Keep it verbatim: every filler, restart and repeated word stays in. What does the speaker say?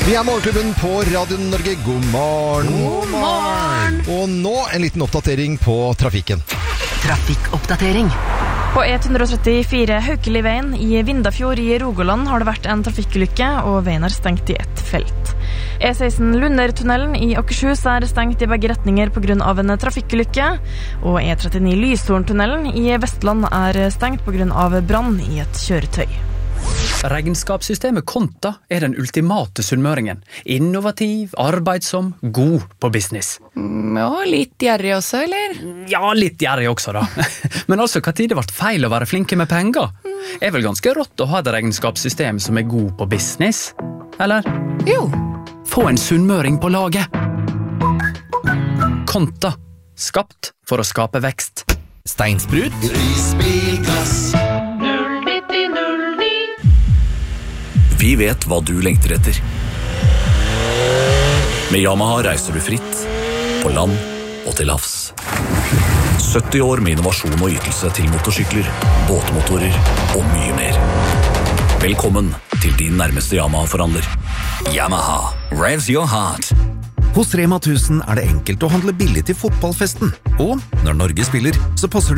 Vi er Morgenklubben på Radio Norge. God morgen. God morgen. Og nå en liten oppdatering på trafikken. Trafikkoppdatering. På E to trettifire Haukeliveien i Vindafjord i Rogaland har det vært en trafikkulykke, og veien er stengt i ett felt. E seksten Lundertunnelen i Akershus er stengt i begge retninger på grunn av en trafikkulykke, og E trettini Lyshorntunnelen i Vestland er stengt på grunn av brann i et kjøretøy. Regnskapssystemet Konta er den ultimate sunnmøringen. Innovativ, arbeidsom, god på business. Ja, litt gjerrig også, eller? Ja, litt gjerrig også da. Men altså, hva tid det ble feil å være flinke med penger? Er vel ganske rått å ha et regnskapssystem som er god på business? Eller? Jo. Få en sunnmøring på laget. Konta. Skapt for å skape vekst. Steinsprut. Prisbilgass. Vi vet hva du lengter etter. Med Yamaha reiser du fritt, på land og til havs. sytti år med innovasjon og ytelse til motorsykler, båtmotorer og mye mer. Velkommen til din nærmeste Yamaha-forhandler. Yamaha, revs your heart. Hos Rema tusen er det enkelt å handle billig til fotballfesten. Og når Norge spiller, så passer du